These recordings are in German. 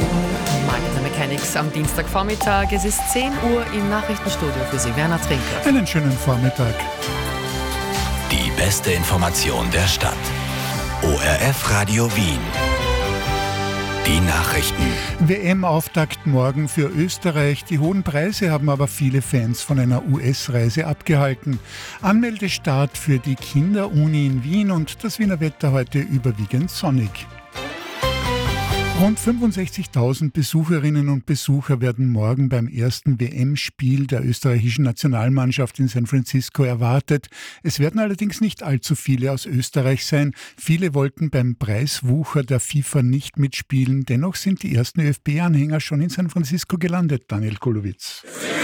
Mechanics am Dienstagvormittag. Es ist 10 Uhr im Nachrichtenstudio für Sie, Werner Trinker. Einen schönen Vormittag. Die beste Information der Stadt. ORF Radio Wien. Die Nachrichten. WM-Auftakt morgen für Österreich. Die hohen Preise haben aber viele Fans von einer US-Reise abgehalten. Anmeldestart für die Kinderuni in Wien und das Wiener Wetter heute überwiegend sonnig. Rund 65.000 Besucherinnen und Besucher werden morgen beim ersten WM-Spiel der österreichischen Nationalmannschaft in San Francisco erwartet. Es werden allerdings nicht allzu viele aus Österreich sein. Viele wollten beim Preiswucher der FIFA nicht mitspielen. Dennoch sind die ersten ÖFB-Anhänger schon in San Francisco gelandet. Daniel Kolowitz.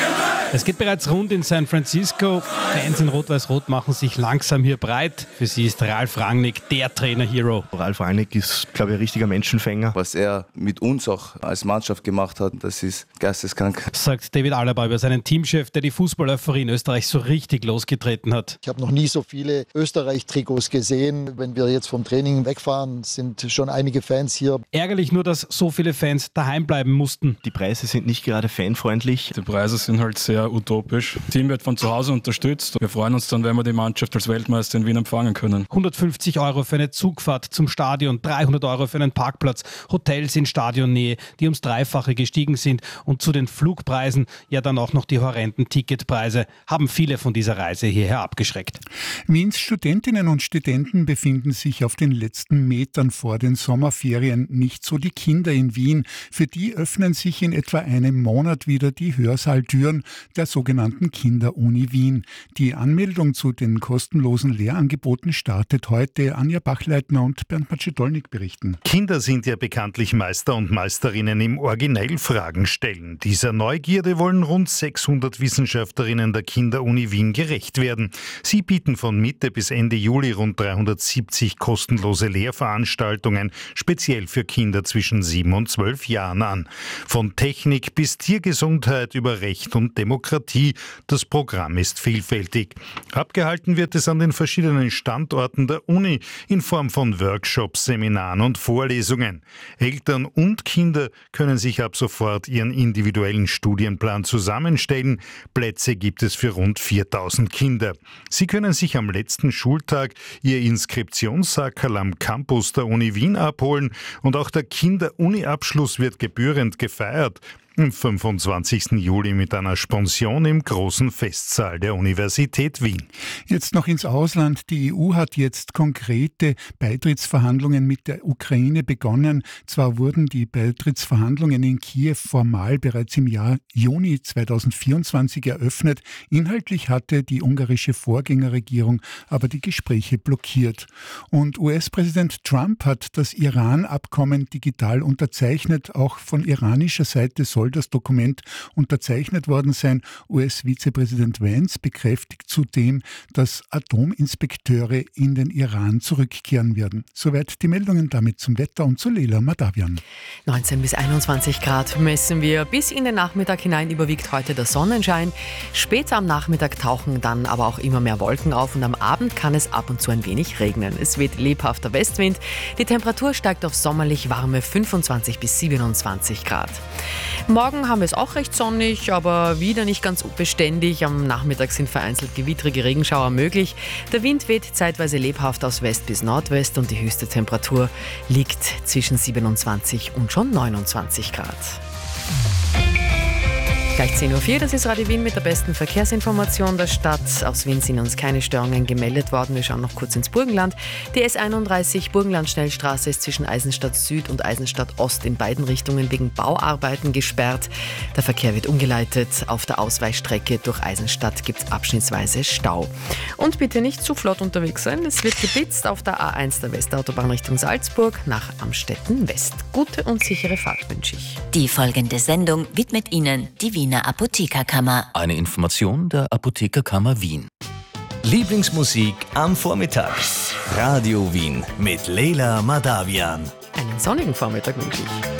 Es geht bereits rund in San Francisco. Fans in Rot-Weiß-Rot machen sich langsam hier breit. Für sie ist Ralf Rangnick der Trainer-Hero. Ralf Rangnick ist, glaube ich, ein richtiger Menschenfänger. Was er mit uns auch als Mannschaft gemacht hat, das ist geisteskrank. Sagt David Alaba über seinen Teamchef, der die Fußball-Euphorie in Österreich so richtig losgetreten hat. Ich habe noch nie so viele Österreich-Trikots gesehen. Wenn wir jetzt vom Training wegfahren, sind schon einige Fans hier. Ärgerlich nur, dass so viele Fans daheim bleiben mussten. Die Preise sind nicht gerade fanfreundlich. Die Preise sind halt sehr utopisch. Das Team wird von zu Hause unterstützt. Wir freuen uns dann, wenn wir die Mannschaft als Weltmeister in Wien empfangen können. 150 € für eine Zugfahrt zum Stadion, 300 € für einen Parkplatz, Hotels in Stadionnähe, die ums Dreifache gestiegen sind und zu den Flugpreisen ja dann auch noch die horrenden Ticketpreise, haben viele von dieser Reise hierher abgeschreckt. Wiens Studentinnen und Studenten befinden sich auf den letzten Metern vor den Sommerferien. Nicht so die Kinder in Wien. Für die öffnen sich in etwa einem Monat wieder die Hörsaaltüren der sogenannten Kinderuni Wien. Die Anmeldung zu den kostenlosen Lehrangeboten startet heute. Anja Bachleitner und Bernd Macedolnik berichten. Kinder sind ja bekanntlich Meister und Meisterinnen im originell Fragen stellen. Dieser Neugierde wollen rund 600 Wissenschaftlerinnen der Kinderuni Wien gerecht werden. Sie bieten von Mitte bis Ende Juli rund 370 kostenlose Lehrveranstaltungen, speziell für Kinder zwischen 7 und 12 Jahren an. Von Technik bis Tiergesundheit über Recht und Demokratie. Das Programm ist vielfältig. Abgehalten wird es an den verschiedenen Standorten der Uni in Form von Workshops, Seminaren und Vorlesungen. Eltern und Kinder können sich ab sofort ihren individuellen Studienplan zusammenstellen. Plätze gibt es für rund 4.000 Kinder. Sie können sich am letzten Schultag ihr Inskriptionssackerl am Campus der Uni Wien abholen und auch der Kinder-Uni-Abschluss wird gebührend gefeiert. Am 25. Juli mit einer Spension im großen Festsaal der Universität Wien. Jetzt noch ins Ausland. Die EU hat jetzt konkrete Beitrittsverhandlungen mit der Ukraine begonnen. Zwar wurden die Beitrittsverhandlungen in Kiew formal bereits im Jahr Juni 2024 eröffnet. Inhaltlich hatte die ungarische Vorgängerregierung aber die Gespräche blockiert. Und US-Präsident Trump hat das Iran-Abkommen digital unterzeichnet. Auch von iranischer Seite soll das Dokument unterzeichnet worden sein. US-Vizepräsident Vance bekräftigt zudem, dass Atominspekteure in den Iran zurückkehren werden. Soweit die Meldungen damit zum Wetter und zu Leila Madavian. 19 bis 21 Grad messen wir. Bis in den Nachmittag hinein überwiegt heute der Sonnenschein. Später am Nachmittag tauchen dann aber auch immer mehr Wolken auf und am Abend kann es ab und zu ein wenig regnen. Es weht lebhafter Westwind. Die Temperatur steigt auf sommerlich warme 25 bis 27 Grad. Morgen haben wir es auch recht sonnig, aber wieder nicht ganz beständig. Am Nachmittag sind vereinzelt gewittrige Regenschauer möglich. Der Wind weht zeitweise lebhaft aus West bis Nordwest und die höchste Temperatur liegt zwischen 27 und schon 29 Grad. Gleich 10.04 Uhr, das ist Radio Wien mit der besten Verkehrsinformation der Stadt. Aus Wien sind uns keine Störungen gemeldet worden. Wir schauen noch kurz ins Burgenland. Die S31 Burgenland-Schnellstraße ist zwischen Eisenstadt Süd und Eisenstadt Ost in beiden Richtungen wegen Bauarbeiten gesperrt. Der Verkehr wird umgeleitet. Auf der Ausweichstrecke durch Eisenstadt gibt es abschnittsweise Stau. Und bitte nicht zu flott unterwegs sein. Es wird geblitzt auf der A1 der Westautobahn Richtung Salzburg nach Amstetten West. Gute und sichere Fahrt wünsche ich. Die folgende Sendung widmet Ihnen die Wiener Apothekerkammer. Eine Information der Apothekerkammer Wien. Lieblingsmusik am Vormittag. Radio Wien mit Leila Madavian. Einen sonnigen Vormittag wünsche ich.